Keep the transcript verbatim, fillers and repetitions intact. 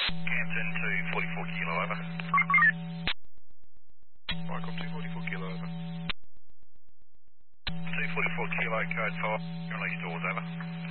Campton two forty-four kilo over. Michael, two forty-four kilo over. two forty-four kilo, code five. Release doors over.